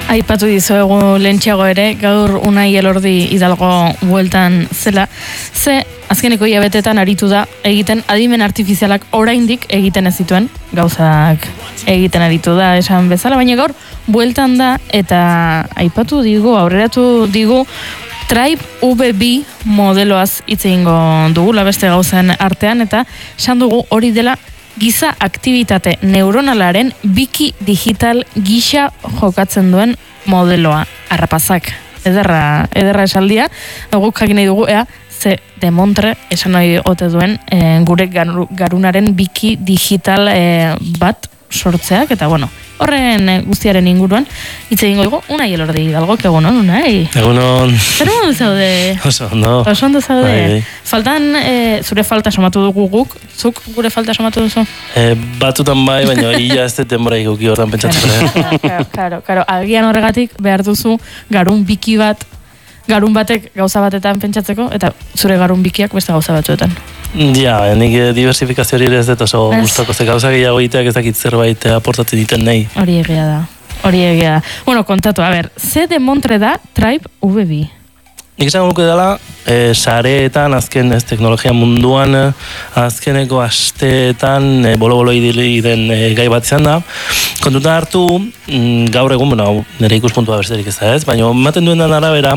Aipatu dizuegu lentxeago ere, gaur Unai Elordi Hidalgo bueltan zela, ze azkeneko hilabetetan aritu da egiten adimen artifizialak oraindik egiten ez zituen gauzak egiten aritu da esan bezala, baina gaur bueltan da eta aipatu digu, aurreratu digu Tribe VB modeloaz hitz egingo dugula beste gauzen artean eta esan dugu hori dela giza aktivitate neuronalaren biki digital gisa jokatzen duen modeloa. Arrapazak, ederra esaldia, guk jakin nahi dugu, ze demontre esan nahi ote duen gure garunaren biki digital bat sortzeak, eta bueno, horren guztiaren inguruan hitz egingo dugu, Unai Elordi Hidalgo, egunon, Unai? Egunon. Zer modu zaude? Oso ondo. Oso ondo zaude? Faltan, zure falta somatu dugu guk, zuk gure falta somatu duzu? Batutan bai, baina ia ez denbora ikuki hortan pentsatzen. Karo, agian horregatik behar duzu garun biki bat, garun batek gauza batetan pentsatzeko, eta zure garun bikiak beste gauza batzuetan. Ja, nik diversifikazio hori ez dut oso gustoko, ze gauza gehiago egiteak ez dakit zerbait aportatzen diten nahi. Hori egia da. Bueno, kontatu, a ber, ze demontre da Tribe VB? Nik esan guke dela, sareetan, azken teknologia munduan, azkeneko asteetan, bolo-bolo den gai bat izan da. Kontuta hartu, gaur egun, nire ikuspuntua besterik ez da ez, baina ematen duen arabera,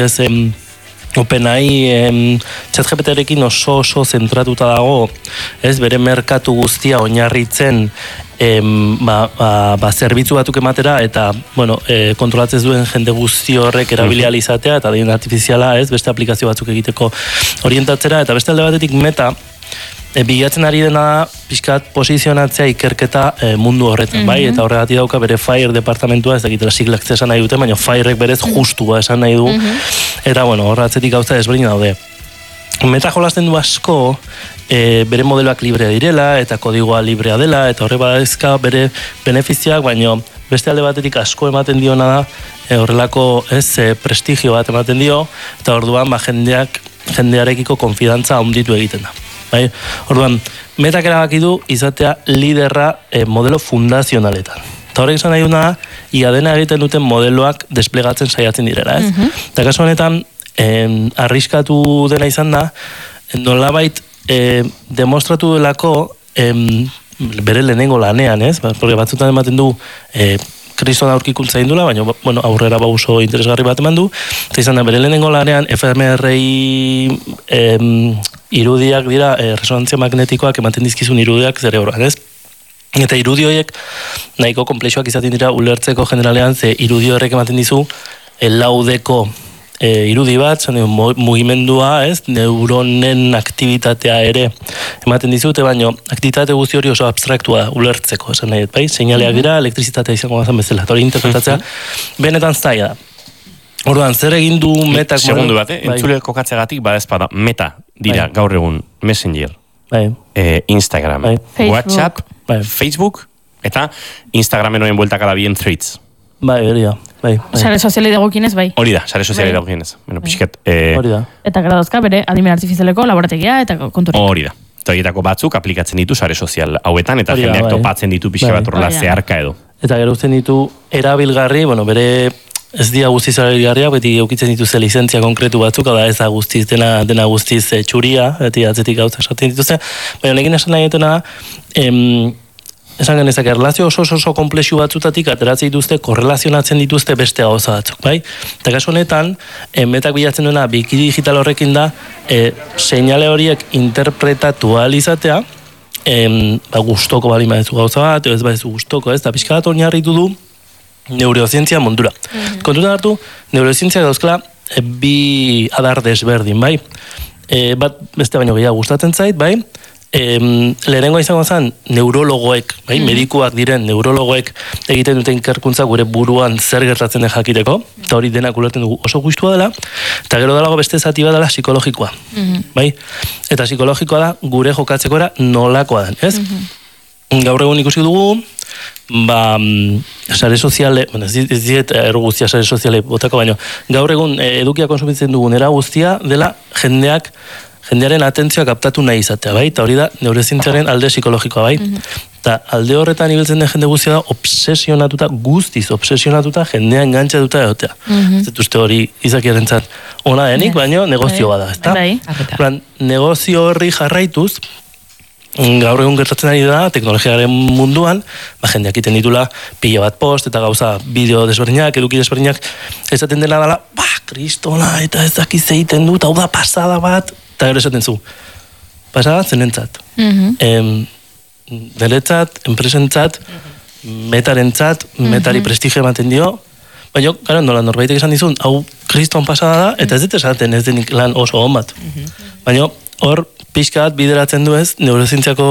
OpenAI ChatGPT-rekin oso zentratuta dago, ez bere merkatu guztia oinarritzen zerbitzu batzuk ematera eta kontrolatzen duen jende guzti horrek erabilia izatea eta adin artifiziala, ez beste aplikazio batzuk egiteko orientatzera eta beste alde batetik Meta bilatzen ari dena da pixkat posizionatzea ikerketa mundu horretan, bai? Eta horregatik dauka bere Fire departamentua, ez dakitela siglak esan nahi dute, baina Firek berez justua esan nahi du, eta horretzetik gauza desberdin daude. Meta jolasten du asko, bere modeloak librea direla, eta kodigoa librea dela, eta horre badezka bere benefiziak, baina beste alde batetik asko ematen diona da, horrelako prestigio bat ematen dio, eta orduan jendearekiko konfidantza handitu egiten da. Bai? Orduan, Metak erabaki du izatea liderra modelo fundazionaletan. Eta horrek izan nahi duna, ia dena egiten duten modeloak desplegatzen saiatzen direla, ez? Eta kasu honetan, arriskatu dena izan da, nolabait demostratu delako bere lehenengo lanean, ez? Porque batzutan ematen du kriston aurkikuntza indula, baina aurrera oso interesgarri bat eman du, eta izan da bere lehenengo lanean fMRI irudiak dira, resonantzia magnetikoak ematen dizkizun irudiak zerebroan, ez? Eta irudi horiek nahiko komplexuak izaten dira ulertzeko generalean, ze irudi horrek ematen dizu laudeko irudi bat, mugimendua, ez? Neuronen aktibitatea ere ematen dizute, baina aktivitate guzti hori oso abstraktua ulertzeko, esan nahi, bai? Seinaleak dira, elektrizitatea izango bazan bezala, eta hori interpretatzea benetan zaila da. Orduan, zer egin du Metak... Segundu bat, entzule kokatzeagatik badezpada Meta dira gaur egun Messenger, Instagram, WhatsApp, Facebook, eta Instagramen horien bueltak alabien Threads. Bai, hori da. Sare soziali dagokinez, bai. Hori da, sare soziali dagokinez. Pixket... Hori da. Eta gara dauzka bere adimen artifizialeko laborategia eta konturik. Hori da. Eta horietako batzuk aplikatzen ditu sare sozial hauetan, eta jendeak topatzen ditu pixka bat horrela zeharka edo. Eta gero uzten ditu erabilgarri, bere... Ez dira guztiz erabilgarriak, beti eukitzen dituzte lizentzia konkretu batzuk, da ez da guztiz, dena guztiz txuria, beti atzetik gauza esaten dituzte, baina honekin esan nahi dutena, esan genezak, erlazio oso komplexu batzutatik ateratzen dituzte, korrelazionatzen dituzte beste gauza batzuk, bai? Eta kasu honetan, Metak bilatzen duena, biki digital horrekin da, seinale horiek interpretatu ahal izatea, gustoko bali badezu gauza bat, ez badezu gustoko, ez da pixka bat oinarritu du, neurozientzia mundura. Kontutan hartu, neurozientzia dauzkela bi adar desberdin, bai? Bat beste baino gehiago gustatzen zait, bai? Lehenengo izango zen neurologoek, bai? Medikuak diren neurologoek egiten duten ikerkuntza gure buruan zer gertatzen den jakiteko, eta hori denak ulertzen dugu oso gustua dela, eta gero dalago beste zati bat dela psikologikoa, bai? Eta psikologikoa da gure jokatzekora nolakoa den, ez? Gaur egun ikusi dugu, sare soziale, ez diet guztia sare soziale botako, baino, gaur egun edukia konsumitzen dugun era guztia dela jendearen atentzioa kaptatu nahi izatea, bai? Eta hori da neurozientziaren alde psikologikoa, bai? Eta alde horretan ibiltzen den jende guztia da obsesionatuta, guztiz obsesionatuta, jendea engantzatuta egotea. Ez uste hori izakiarentzat ona denik, baina negozio bada, ezta? Negozio horri jarraituz, gaur egun gertatzen ari da, teknologiaren munduan, jendeak iten ditula pila bat post, eta gauza bideo desberdinak, eduki desberdinak, esaten dela dela, kristona, eta ez dakiz egiten dut, hau da pasada bat, eta gero esaten zu. Pasada zenentzat. Deretzat, enpresentzat, metarentzat, metari prestigio ematen dio, baina, gara, nola norbaitek esan dizun, hau kriston pasada da, eta ez dut esaten ez denik lan oso hon bat. Baina, hor, pixka bat bideratzen du ez, neurozientziako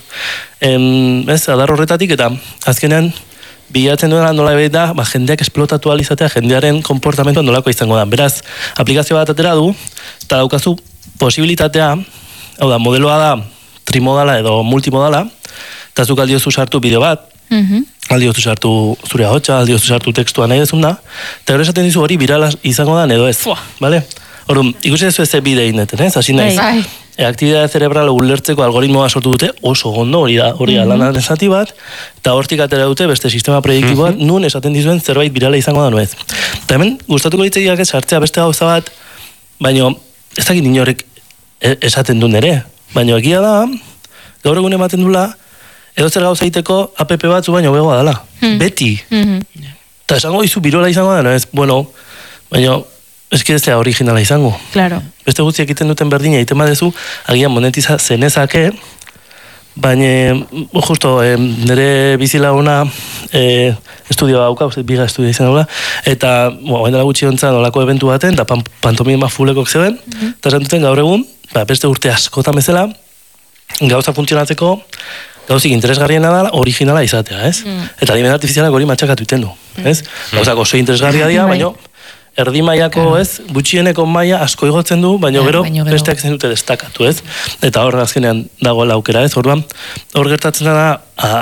adar horretatik, eta azkenean, bilatzen duena nola da, jendeak esplotatu alizatea, jendearen konportamentua nolako izango da. Beraz, aplikazio bat atera du, eta daukazu posibilitatea, hau da, modeloa da trimodala edo multimodala, eta zuk aldiozu sartu bideo bat, aldiozu sartu zure ahotsa, aldiozu sartu tekstua nahi dezun da, eta gero esaten dizu hori birala izango da edo ez. Vale? Orduan, ikusi dezu ez bide egiten, ez? Hasi naiz. Aktibitate cerebral ulertzeko algoritmoa sortu dute, oso gondo, hori da lanaren zati bat, eta hortik atera dute beste sistema prediktiboa, nun esaten dizuen zerbait birala izango da nuez. Eta hemen, gustatuko ditzaiak ez sartzea beste gauza bat, baina ez dakit inorek esaten duen ere, baina egia da, gaur egun ematen dula, edo zer gauza egiteko app batzu baino begoa dela. Beti. Eta esango izu birola izango da, nuez, bueno, baina ez da originala izango. Claro. Beste guztiak egiten duten berdina egiten badezu, agian monetiza zenezake, baina justo nire bizilaguna estudioa hauka, biga estudia izan daula, eta dela gutxi hontzan olako eventu baten, eta pantomima fulekok zeuden, eta esan duten gaur egun, beste urte askotan bezala, gauza funtzionatzeko, gauzik interesgarriena da originala izatea, ez? Eta adimen artifizialak hori matxakatu iten du, ez? Gauzak oso interesgarria dira, baina erdi mailako, ez, gutxieneko maila asko igotzen du, baina gero besteak zen dute destakatu, ez? Eta hor azkenean dagoela aukera, ez? Orduan, hor gertatzen da,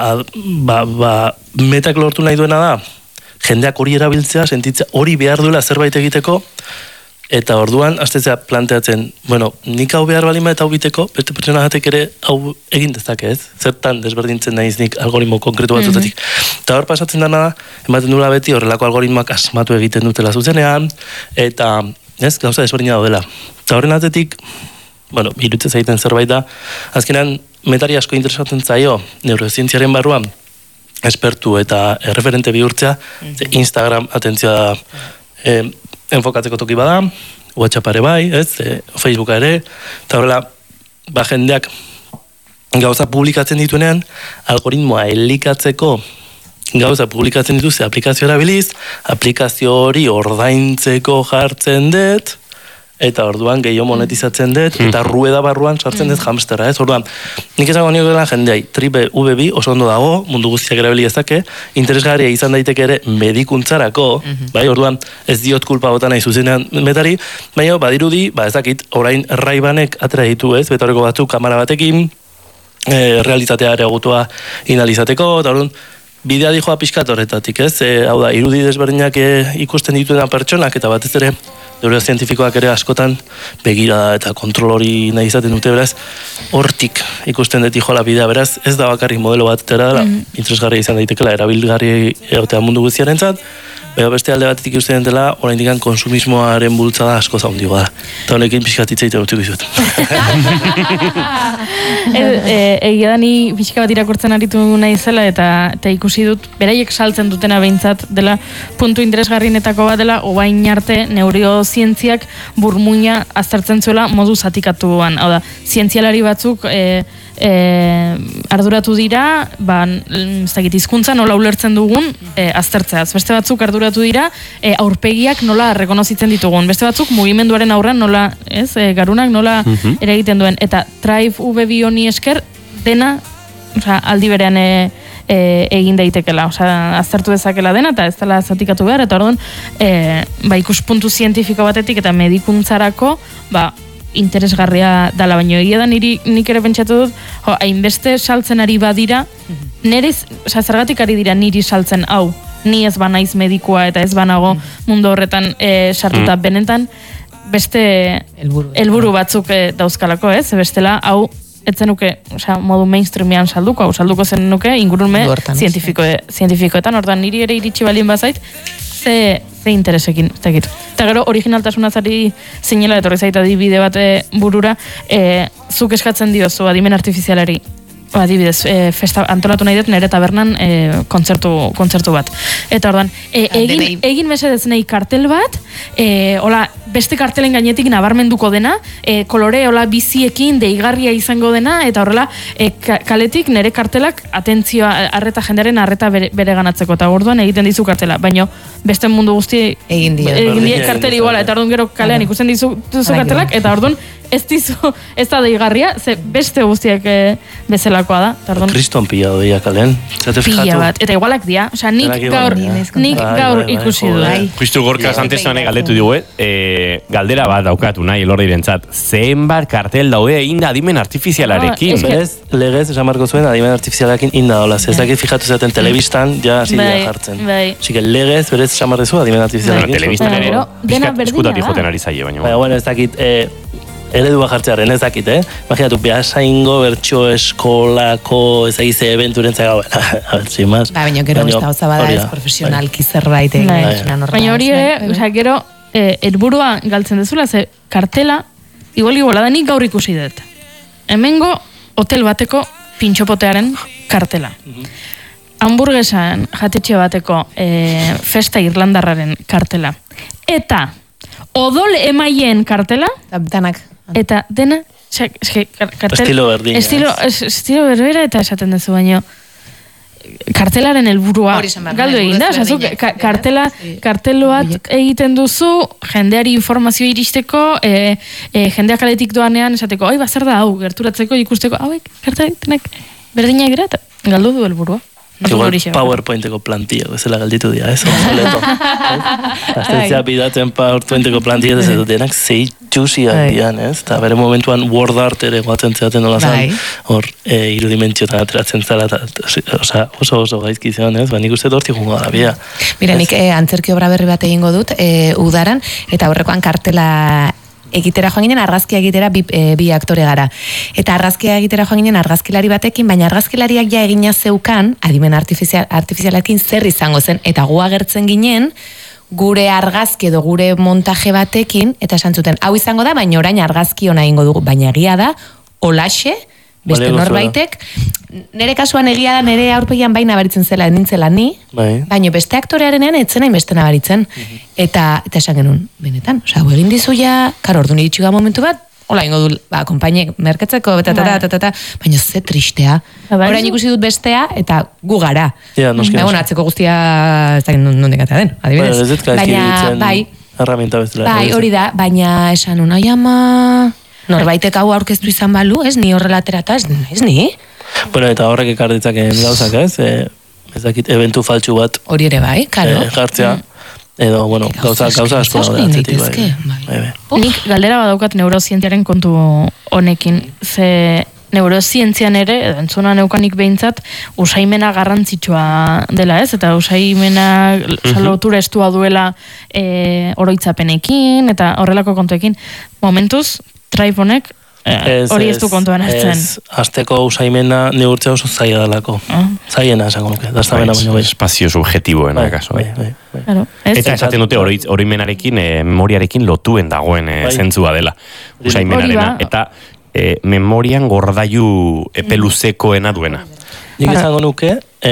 metak lortu nahi duena da, jendeak hori erabiltzea, sentitzea hori behar duela zerbait egiteko, eta orduan, astetzea planteatzen, bueno, nik hau behar balima eta hau biteko, beste pertsona batek ere hau egin dezake, ez? Zertan desberdintzen naiz nik algoritmo konkretu batutatik. Eta hor pasatzen dena da, ematen dula beti horrelako algoritmoak asmatu egiten dutela zuzenean, eta, ez, gauza desberdina daudela. Eta horren atzetik, bueno, irutzez egiten zerbait da, azkenean, metari asko interesatzen zaio, neurozientziaren barruan, espertu eta erreferente bihurtzea, Instagram atentzioa da, enfokatzeko toki bada, WhatsApp ere bai, ez, Facebooka ere, eta horrela, jendeak gauza publikatzen dituenean, algoritmoa elikatzeko gauza publikatzen dituzte aplikazio erabiliz, aplikazio hori ordaintzeko jartzen dut, eta orduan gehiago monetizatzen dut, eta rueda barruan sartzen dut hamstera, ez? Orduan, nik esango nio dela jendeai, VB oso ondo dago, mundu guztiak erabili ezake, interesgarria izan daiteke ere medikuntzarako, bai, orduan, ez diot kulpa botan nahi zuzenean metari, baina badirudi, ez dakit, orain Ray-Banek atera ditu, ez? Beta horreko batzuk kamera batekin, realitatea ere agutua inalizateko, eta orduan, bidea dijoa pixkat horretatik, ez? Hau da, irudi desberdinak ikusten dituenan pertsonak, eta batez ere, neurozientifikoak ere askotan begirada eta kontrol hori nahi izaten dute, beraz, hortik ikusten dut joala bidea, beraz, ez da bakarrik modelo bat tera dela, interesgarria izan daitekela, erabilgarri egotea mundu guztiarentzat, baina beste alde batetik ikusten dela, orain dikan konsumismoaren bultzada asko zaundigo da. Eta honekin pixkat itzaiten urtuko izut. Egia da ni pixka bat irakurtzen aritu nahi zela, eta ikusi dut, beraiek saltzen dutena behintzat dela puntu interesgarrienetako bat dela, obain arte neurozientziak burmuina aztertzen zuela modu zatikatuan. Hau da, zientzialari batzuk arduratu dira, hizkuntza nola ulertzen dugun aztertzeaz. Beste batzuk arduratu dira aurpegiak nola rekonozitzen ditugun. Beste batzuk mugimenduaren aurrean nola, garunak nola eragiten duen. Eta Thrive VB honi esker dena, aldi berean egin daitekela, aztertu dezakela dena, eta ez dela zatikatu behar, eta orduan, ikuspuntu zientifiko batetik eta medikuntzarako, interesgarria dala, baino egia da nik ere pentsatu dut, hainbeste saltzen ari badira, zergatik ari dira niri saltzen hau, ni ez banaiz medikua eta ez banago mundu horretan sartuta benetan, beste helburu batzuk dauzkalako, ez? Bestela, hau etzenuke, modu mainstreamian salduko zen nuke ingurume zientifikoetan, ordan niri ere iritsi balin bazait, ze interesekin, ez dakit. Eta gero, originaltasuna zari zinela, etorri zaita adibide bat burura, zuk eskatzen diozu adimen artifizialari, adibidez, festa antolatu nahi dut nire tabernan kontzertu bat. Eta ordan, egin mesedez nahi kartel bat, beste kartelen gainetik nabarmenduko dena, kolore biziekin deigarria izango dena, eta horrela, kaletik nire kartelak atentzioa, jendearen arreta bere ganatzeko, eta orduan egiten dizu kartela, baina beste mundu guzti egin die karteli iguala, eta orduan gero kalean ikusten dizu kartelak, eta orduan ez da deigarria, ze beste guztiak bezalakoa da. Kriston pila doia kalen. Pila bat, eta igualak dia, nik gaur ikusi du. Justu gorka santesan galdetu dugu, galdera bat daukatu nahi elordirentzat, zenbat kartel daude inda adimen artifizialarekin. Legez, esan marko zuen, adimen artifizialarekin inda dola. Ez dakit fijatu zaten telebistan, ja hasi dira jartzen. Así que legez, berez esan marrezu, adimen artifizialarekin. Telebistan ere, pizkat eskutatik joten ari zaie, baina. Bueno, ez dakit, eredua jartzearen ez dakit, Imaginatu, behasaingo, bertxo eskolako, ezagize eventuren zaga, a ver, sin más. Baina gero besta hauza bada ez profesionalki zerbait egin. Baina hori ere, gero, helburua galtzen dezula, ze kartela, igual da nik gaur ikusi dut. Hemengo hotel bateko pintxopotearen kartela. Hamburguesan jatetxe bateko festa irlandarraren kartela. Eta odol emaien kartela. Eta dena, estilo berdin. Estilo berbera eta esaten duzu baino. Kartelaren helburua galdu egin da, karteloat egiten duzu, jendeari informazio iristeko, jendeak aletik doanean esateko, oi, zer da hau, gerturatzeko, ikusteko, hauek, kartelenak berdinak dira, eta galdu du helburua. Igual PowerPointeko plantilla, bezala galditu dira, ez? Aztentzea bidatzen PowerPointeko plantilla, ez dut denak zei txusiak dian, ez? Eta bere momentuan Word Art ere guatzen zeaten nola zan, hor irudimentiotan ateratzen zela, oso gaizki zean, ez? Nik uste dorti jungo da, bia. Mira, nik antzerki obra berri bat egingo dut, udaran, eta horrekoan kartela egitera joan ginen, argazkia egitera bi aktore gara. Eta argazkia egitera joan ginen argazkilari batekin, baina argazkilariak ja egina zeukan, adimen artifizialekin zer izango zen, eta gu agertzen ginen, gure argazki edo gure montaje batekin, eta esan zuten, hau izango da, baina orain argazki ona egingo dugu, baina egia da, olaxe, beste norbaitek, nire kasuan egia da, nire aurpegian baina nabaritzen zela, nintzela ni, baina beste aktorearenean etzen beste nabaritzen. Eta esan genuen, benetan, hau egin dizu ja, karo, ordu nire txuga momentu bat, hola ingo du, kompainek merketzeko, baina ze tristea. Orain ikusi dut bestea, eta gu gara. Atzeko guztia, ez dakit nondik atea den, adibidez. Baina, bai, hori da, baina esan una jama... Norbaitek hau aurkeztu izan balu, ez ni horrela aterata, ez ni? Bueno, eta horrek ekarditzaken gauzak, ez? Ez dakit, eventu faltsu bat. Hori ere bai, karo. Jartzea. Edo, bueno, gauza asko da bai. Nik galdera badaukat neurozientziaren kontu honekin, ze neurozientzian ere, edo entzuna neukanik behintzat, usaimena garrantzitsua dela, ez? Eta usaimena lotura estua duela oroitzapenekin, eta horrelako kontuekin. Momentuz, Tribe honek hori ez du kontuan hartzen. Ez, azteko usaimena neurtzea oso zaila dalako. Zaiena esango nuke, daztamena baino bai. Espazio subjetiboen, akaso. Eta esaten dute oroimenarekin, memoriarekin lotuen dagoen zentzua dela. Usaimenarena. Eta memorian gordailu epeluzekoena duena. Nik esango nuke,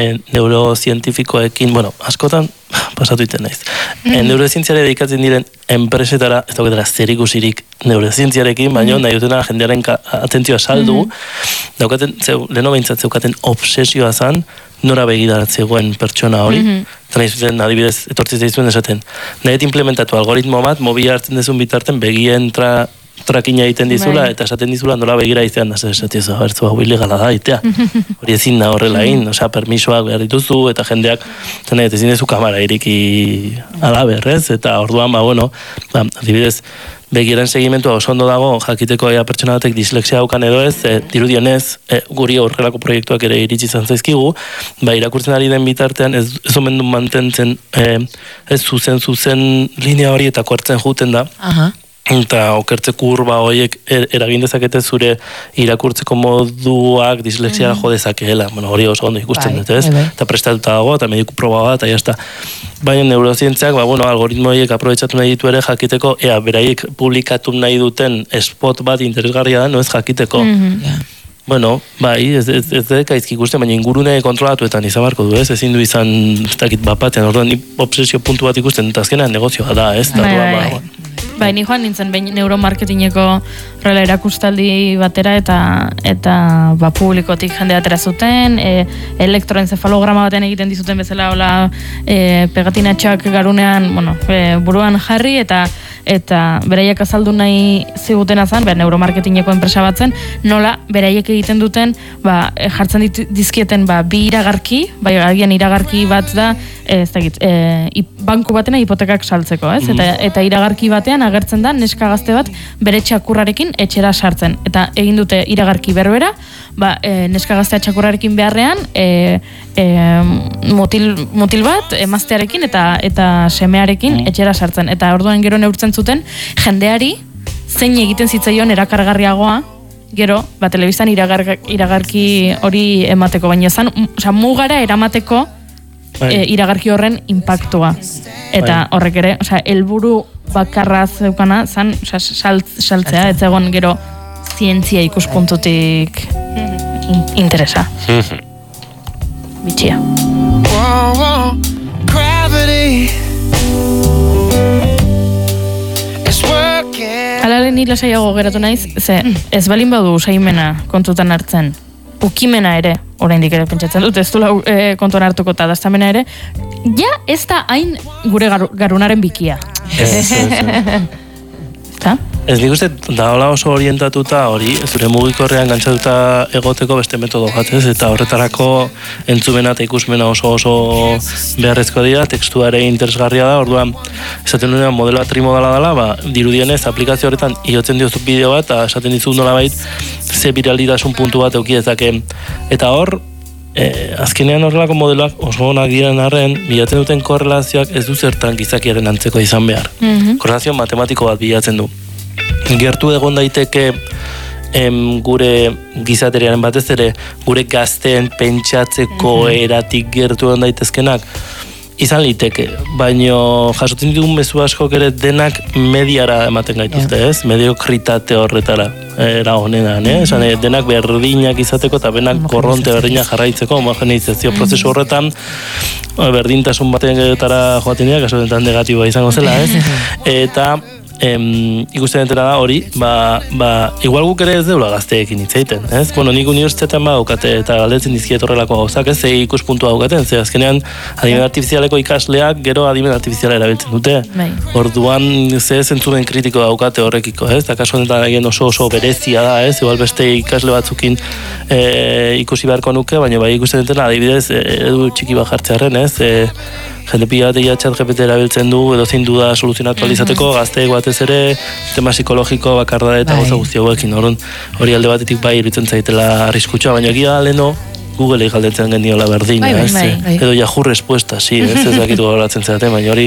neurozientifikoekin, bueno, askotan pasatu iten naiz. Neurozientziare dedikatzen diren enpresetara, ez dauketara zerikusirik neurozientziarekin, baina nahi dutena jendearen atentzioa saldu, daukaten, leheno behintzat zeukaten obsesioa zan, nora begiratzegoen pertsona hori, eta nahi zuten, adibidez, etortzi zaizuen esaten, nahi implementatu algoritmo bat, mobila hartzen dezun bitarten, begien trakina egiten dizula, eta esaten dizula nola begira izan, da esatiozu, bertzu hau ilegala da, itea. Hori ezin da horrela egin, permisoak behar dituzu, eta jendeak, ezin dezu kamara iriki alaberrez, eta orduan, adibidez, begiren segimentua oso ondo dago, jakiteko pertsona batek dislexia haukan edo ez, dirudionez, guri horrelako proiektuak ere iritsi izan zaizkigu, irakurtzen ari den bitartean, ez omen du mantentzen, ez zuzen linea hori eta kuartzen juten da, eta okertzeko urba horiek eragin dezakete zure irakurtzeko moduak dislexiara jo dezakeela. Bueno, hori oso ondo ikusten dut, ez? Eta prestatuta dago, eta mediku proba bat, eta jazta. Baina neurozientziak, algoritmo horiek aprobetxatu nahi ditu ere jakiteko, beraiek publikatu nahi duten spot bat interesgarria da, no ez jakiteko. Bueno, bai, ez gaizki ikusten, baina ingurune kontrolatuetan izan barko du, ez? Ezin du izan, ez dakit bapatean, orduan obsesio puntu bat ikusten, eta azkenean negozioa da, ez? Bai, ni joan nintzen behin neuromarketingeko horrela erakustaldi batera eta publikotik jende atera zuten, elektroencefalograma baten egiten dizuten bezala hola pegatinatxoak garunean, buruan jarri eta beraiek azaldu nahi zigutena zen, neuromarketingeko enpresa batzen, nola beraiek egiten duten, jartzen dizkieten bi iragarki, agian iragarki bat da, ez dakit, banku batena hipotekak saltzeko, ez? Eta iragarki batean agertzen da neska gazte bat bere txakurrarekin etxera sartzen. Eta egin dute iragarki berbera, neska gaztea txakurrarekin beharrean, mutil bat, emaztearekin eta semearekin etxera sartzen. Eta orduan gero neurtzen zuten, jendeari zein egiten zitzaion erakargarriagoa, gero, telebistan iragarki hori emateko, baina zan, mugara eramateko iragarki horren impactua. Eta horrek ere, helburu bakarra zeukana, zan, saltzea, ez egon gero zientzia ikuspuntutik interesa. Bitxia. Alale ni lasaiago geratu naiz, ez balin badu usaimena kontutan hartzen, ukimena ere, oraindik ere pentsatzen dut, ez du kontuan hartuko eta daztamena ere, ez da hain gure garunaren bikia. Ez nik uste, daola oso orientatuta hori, zure mugikorrean gantzatuta egoteko beste metodo bat, ez? Eta horretarako entzumena eta ikusmena oso beharrezko dira, tekstua ere interesgarria da, orduan, esaten duenean modeloa trimodala dela, dirudienez, aplikazio horretan iotzen diozu bideo bat, eta esaten dizu nola bait, ze biralitasun puntu bat eukidezake. Eta hor, azkenean horrelako modeloak oso onak diren arren, bilatzen duten korrelazioak ez du zertan gizakiaren antzeko izan behar. Korrelazio matematiko bat bilatzen du. Gertu egon daiteke gure gizateriaren batez ere, gure gazteen pentsatzeko eratik gertu egon daitezkenak, izan liteke, baino jasotzen ditugun mezu askok ere denak mediara ematen gaituzte, ez? Mediokritate horretara, era honenan, denak berdinak izateko eta benak korronte berdinak jarraitzeko, homogeneizazio prozesu horretan, berdintasun batenetara joaten dira, kaso dentan negatiboa izango zela, ez? Eta ikusten entera da hori, igual guk ere ez deula gazteekin hitzeiten, ez? Bueno, nik unibertsitatean daukate eta galdetzen dizkiet horrelako gauzak, ez? Ze ikuspuntua daukaten, ze azkenean adimen artifizialeko ikasleak gero adimen artifiziala erabiltzen dute. Orduan ze zentzumen kritiko daukate horrekiko, ez? Eta kasu honetan egin oso berezia da, ez? Igual beste ikasle batzukin ikusi beharko nuke, baina ikusten entera adibidez edu txiki bat jartzearen, ez? Jende pila bat egia ChatGPT erabiltzen du, edo zein duda soluzionatu alizateko, gazteek batez ere, tema psikologiko bakarra eta gauza guzti hauekin. Hori alde batetik iruditzen zaitela arriskutsua, baina egia aleno Google-ei galdetzen geniola berdina, edo Yahoo respuesta, ez dakitu gauratzen zeraten, baina hori...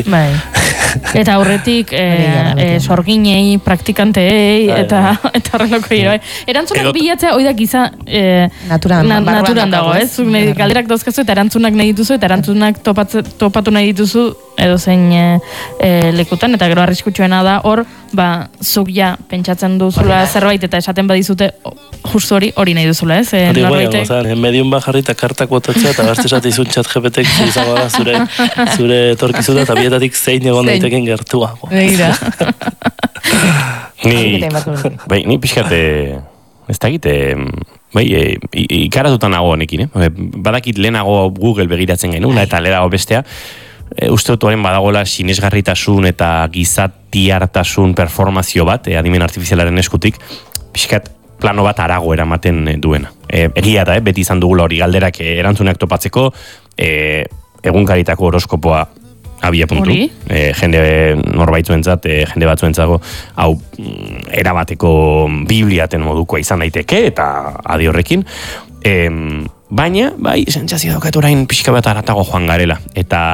Eta aurretik sorginei, praktikanteei, eta horreloko hiro. Erantzunak bilatzea, oidak giza naturan dago, ez? Galderak dauzkazu eta erantzunak nahi dituzu, eta erantzunak topatu nahi dituzu edo zein lekutan, eta gero arriskutsuena da hor, zuk ja pentsatzen duzula zerbait eta esaten badizute justu hori nahi duzula, ez? Medium jarri eta kartak botatzea eta gazte esatizun ChatGPT-ek izango da zure etorkizuta eta bietatik zein egon daiteken gertua. Ni pixkate, ez da egite, ikaratutan nago honekin, badakit lehenago Google begiratzen genuen eta lehenago bestea, uste dut horren badagoela sinesgarritasun eta gizatiartasun performazio bat, adimen artifizialaren eskutik, pixkat plano bat arago eramaten duena. Egia da, beti izan dugula hori galderak erantzunak topatzeko, egunkaritako horoskopoa abia puntu. Jende norbaitzuentzat, jende batzuentzago, hau erabateko bibliaten modukoa izan daiteke, eta adi horrekin. Baina, sentsazio daukat orain pixka bat aratago joan garela. Eta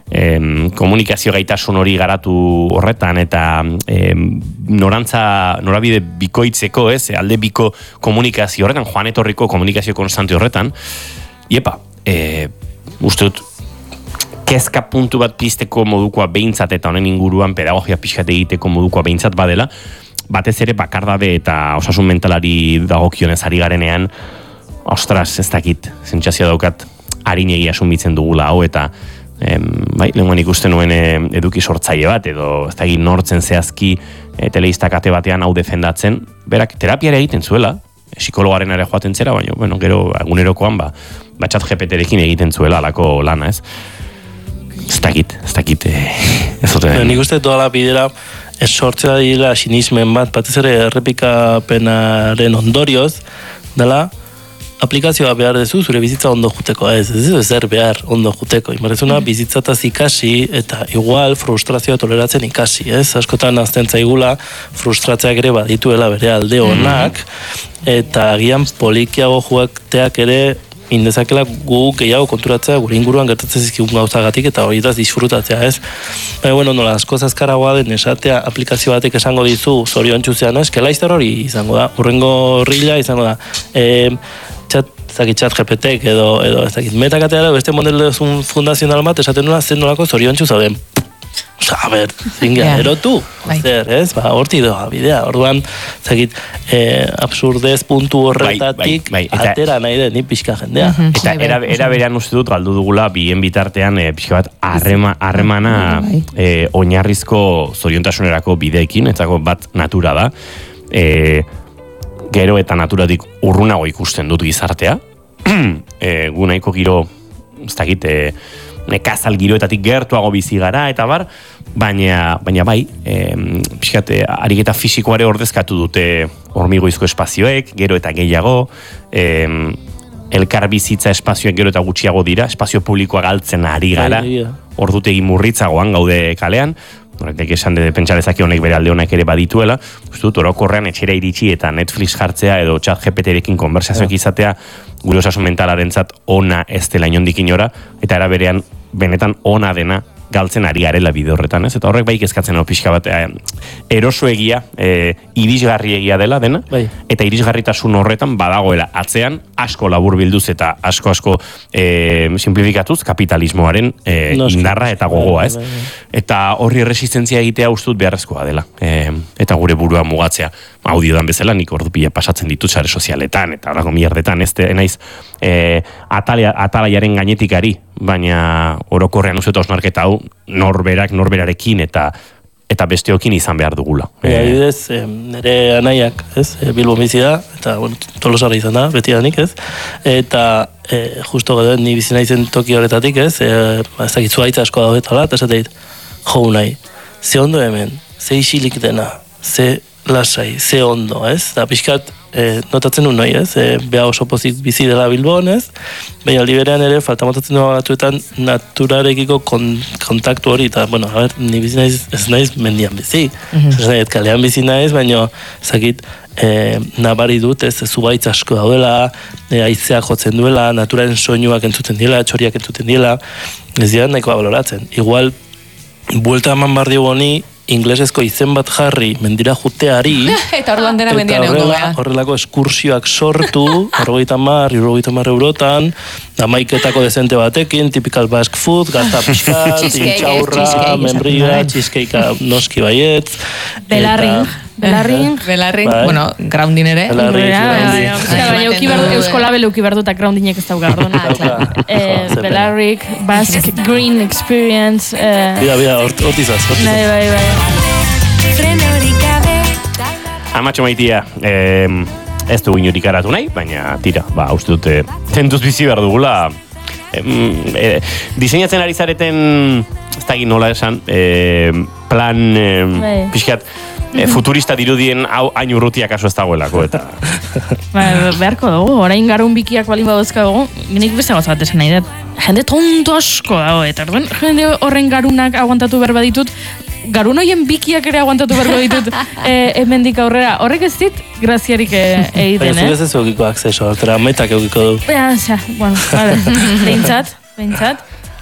komunikazio gaitasun hori garatu horretan eta norabide bikoitzeko, alde biko komunikazio horretan, joan etorriko komunikazio konstante horretan, iepa, uste dut, kezka puntu bat pizteko modukoa behintzat eta honen inguruan pedagogia pixkat egiteko modukoa behintzat badela, batez ere bakardabe eta osasun mentalari dagokionez ari garenean, ostras, ez dakit, sentsazioa daukat harinegi asumitzen dugula hau eta lehenguan ikusten nuen eduki sortzaile bat edo ez dakit nortzen zehazki teleistak ate batean hau defendatzen, berak terapiare egiten zuela, psikologaren ere joaten zera, baina, bueno, gero egunerokoan chat GPT-rekin egiten zuela alako lana, ez? Ez dakit. Nik uste toda la bidera sortzea dira sinismen bat, batez ere errepikapenaren ondorioz, dela, aplikazioa behar dezu, zure bizitza ondo juteko, ez zer behar ondo juteko. Imarrezuna, bizitzataz ikasi, eta igual frustrazioa toleratzen ikasi, ez? Askotan azten zaigula, frustratzeak ere badituela bere alde honak, eta agian polikiago juakteak ere indezakela gu gehiago konturatzea gure inguruan gertatzen zizkigun gauzagatik eta horietaz disfrutatzea, ez? Baina, bueno, nola, asko zazkaragoa den esatea aplikazio batek esango dizu zoriontsu zean, ez? Kelaizter hori izango da, urrengo rila izango da. Chat GPT edo ez dakit, metakatea beste modelo fundazional bat esaten nola zen nolako zoriontsu zauden. Osa, a ber, zingia, erotu, zer, ez? Horti doa, bidea, orduan, zakit, absurdez puntu horretatik atera nahi den, ni pixka jendea. Eta era berean uste dut, galdu dugula, bien bitartean, pixka bat, harremana oinarrizko zoriontasunerako bideekin, etzako bat natura da, gero eta naturatik urrunago ikusten dut gizartea, gu nahiko giro, ez dakit, nekazal giroetatik gertuago bizi gara, eta bar, baina bai, pixkat, ariketa fisikoare ordezkatu dute hormigoizko espazioek, gero eta gehiago, elkar bizitza espazioek gero eta gutxiago dira, espazio publikoa galtzen ari gara, ordutegi murritzagoan gaude kalean, horretik esan pentsarezaki honek bere alde honak ere badituela, uste dut, orokorrean etxera iritsi eta Netflix jartzea edo chat GPT-rekin konversazioak izatea gure osasun mentalarentzat ona ez dela inondik inora, eta era berean benetan ona dena galtzen ari garela bide horretan, ez? Eta horrek bai kezkatzen hau pixka bat erosoegia, irisgarriegia dela dena, eta irisgarritasun horretan badagoela atzean asko labur bilduz eta asko simplifikatuz kapitalismoaren indarra eta gogoa, ez? Eta horri resistentzia egitea ustut beharrezkoa dela, eta gure burua mugatzea. Audiodan bezala, nik ordu pila pasatzen ditut sare sozialetan, eta horako mierdetan, ez naiz atalaiaren gainetikari, baina orokorrean uste osnarketa hau norberarekin eta besteokin izan behar dugula. Adibidez, nire anaiak, ez, Bilbo bizi da, eta, bueno, Tolosarra izan da, beti danik, ez, eta justo gero, ni bizi naizen toki horretatik, ez dakit zuaitza asko daudetala, eta esateit, jo nahi, ze ondo hemen, ze isilik dena, ze lasai, ze ondo, ez, da pixkat, notatzen du nahi, ez, beha oso pozik bizi dela Bilbon, ez, baina liberean ere, falta motatzen du batuetan naturarekiko kontaktu hori, eta, bueno, a ber, ni bizi naiz, ez naiz mendian bizi, ez nahi, kalean bizi naiz, baina, zakit, nabari dut, ez, zubaitz asko daudela, haizeak jotzen duela, naturaren soinuak entzuten dela, txoriak entzuten dela, ez dira nahikoa baloratzen. Igual, buelta eman barri honi, inglesezko izen bat jarri mendira juteari eta orduan dena mendian egongo gara. Horrelako eskursioak sortu 50 eurotan, amaiketako dezente batekin, typical basque food, gazta pixkat, intxaurra, membria, cheesecake noski baiet. Belarring, bueno, groundin ere. Eusko label euki behar dutak groundinek ez dauka, Belarring, Basque Green Experience. Bida, hortizaz. Bai. Amatxo maitia, ez dugu inorik aratu nahi, baina tira, uste dute, tentuz bizi behar dugula, diseinatzen ari zareten, ez da egin nola esan, plan, pixkat, futurista dirudien hau hain urrutiak aso ez dagoelako, eta... Beharko dugu, orain garun bikiak balin badozka dugu, nik beste gauza bat esan nahi dut, jende tonto asko dago, eta jende horren garunak aguantatu behar baditut, garun hoien bikiak ere aguantatu behar ditut hemendik aurrera, horrek ez dit, graziarik egiten, Baina zuk ez eukiko akseso, altera metak eukiko du. Bueno, behintzat.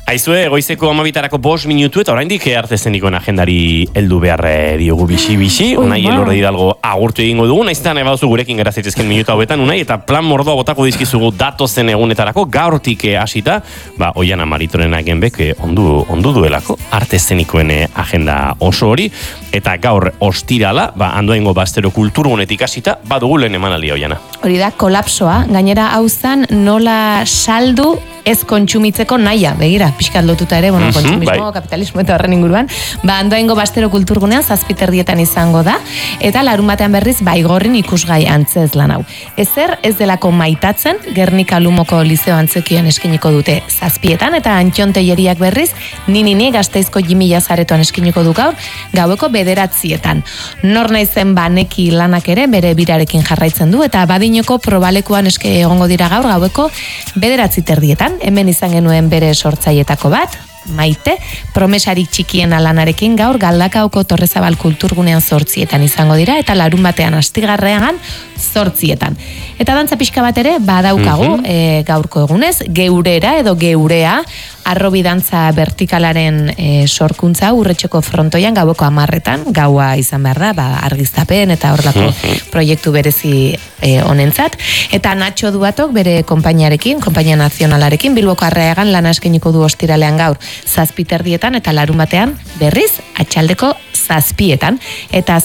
Aizue, goizeko 12:00 5 minutu eta oraindik arte eszenikoen agendari heldu behar diogu bixi. Unai Elordi Hidalgo agurtu egingo dugu, naiztan ebaduzu gurekin gera zaitezken minutu hauetan, Unai, eta plan mordoa botako dizkizugu datozen egunetarako, gaurtik hasita, Oiana Maritoren agenbek ondu duelako arte eszenikoen agenda oso hori, eta gaur ostirala, Andoaingo Bastero kulturgunetik hasita, badugu lehen emanaldia, Oiana. Hori da, kolapsoa, gainera hau zan nola saldu ez kontsumitzeko naia, begira, pixkat lotuta ere, kontsumismo, kapitalismo eta horren inguruan, Andoaingo Bastero kulturgunean 7:00 izango da, eta larun batean berriz Baigorrin ikusgai antzez lan hau. Ezer ez delako maitatzen, Gernika Lumoko Lizeo Antzokian eskiniko dute 7:00 eta Antxon Telleriak berriz, Nini Gasteizko Jimi Jazaretoan eskiniko du gaur, gaueko 9:00. Nor naizen baneki lanak ere bere birarekin jarraitzen du, eta Badinoko probalekuan egongo dira gaur gaueko 9:30. Hemen izan genuen bere sortzailetako bat, Maite, promesarik txikien lanarekin gaur Galdakaoko Torrezabal kulturgunean 8:00 izango dira, eta larun batean astigarrean 8:00. Eta dantza pixka bat ere badaukagu gaurko egunez, geurera edo geurea, arrobi dantza vertikalaren sorkuntza urretxeko frontoian gaueko 10:00, gaua izan behar da, argiztapen eta horrelako proiektu berezi honentzat. Eta Nacho Duatok bere konpainiarekin, konpainia nazionalarekin, Bilboko Arreagan lana eskeniko du ostiralean gaur 7:30 eta larun batean berriz atxaldeko 7:00. Eta